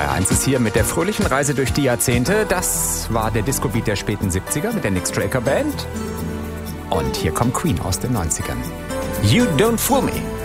HR1 ist hier mit der fröhlichen Reise durch die Jahrzehnte. Das war der Disco-Beat der späten 70er mit der Nick Straker Band. Und hier kommt Queen aus den 90ern. You Don't Fool Me.